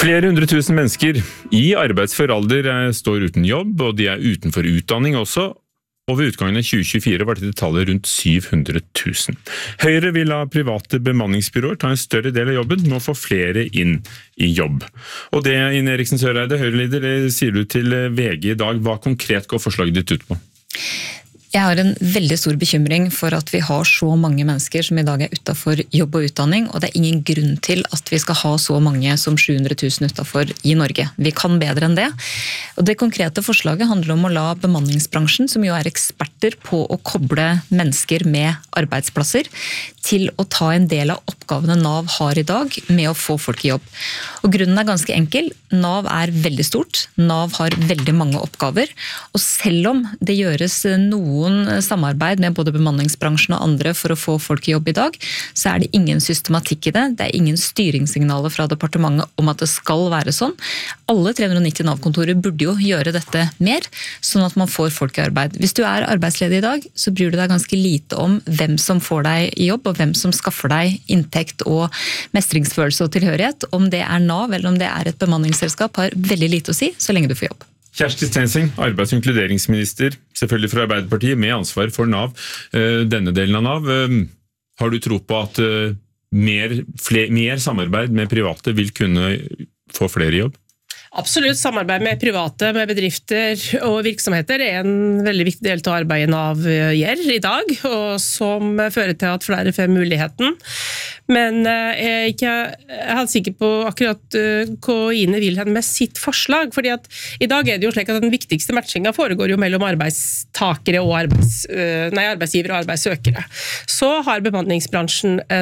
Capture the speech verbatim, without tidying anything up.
Flere hundre tusen mennesker i arbeidsfør alder står uten jobb, og de er utenfor utdanning også. Og ved utgangen av tjue tjuefire var dette tallet rundt syv hundre tusen. Høyre vil la private bemanningsbyråer ta en større del av jobben med å få flere inn i jobb. Og det, Ine Eriksen Søreide, Høyre-leder, det sier du til V G i dag. Hva konkret går forslaget ditt ut på? Jeg har en veldig stor bekymring for at vi har så mange mennesker som i dag er utenfor jobb og utdanning, og det er ingen grunn til at vi skal ha så mange som sju hundre tusen utenfor i Norge. Vi kan bedre enn det. Og det konkrete forslaget handler om å la bemanningsbransjen, som jo er eksperter på å koble mennesker med arbeidsplasser, til å ta en del av oppgavene Nav har i dag med å få folk i jobb. Og grunnen er ganske enkel. Nav er veldig stort. Nav har veldig mange oppgaver, og selv om det gjøres noe samarbeid med både bemanningsbransjen og andre for å få folk i jobb i dag, så er det ingen systematikk i det. Det er ingen styringssignaler fra departementet om at det skal være sånn. Alle tre hundre nitti Nav-kontorer burde jo gjøre dette mer, sånn at man får folk i arbeid. Hvis du er arbeidsledig i dag, så bryr du deg ganske lite om hvem som får deg i jobb, og hvem som skaffer deg inntekt og mestringsfølelse og tilhørighet. Om det er Nav eller om det er et bemanningsselskap, har veldig lite å si, så lenge du får jobb. Kjersti Stenseng, arbeids- og inkluderingsminister, selvfølgelig fra Arbeiderpartiet, med ansvar for Nav, denne delen av Nav. Har du tro på at mer, flere, mer samarbeid med private vil kunne få flere i jobb? Absolutt. Samarbeid med private, med bedrifter og virksomheter er en veldig viktig del av arbeidet Nav gjør i dag, og som fører til at flere får muligheten. Men jeg er ikke helt sikker på akkurat hva Ine vil hen med sitt forslag, fordi at i dag er det jo slik at den viktigste matchinga foregår jo mellom arbeidstakere og arbeids, nei, arbeidsgivere og arbeidssøkere. Så har bemanningsbransjen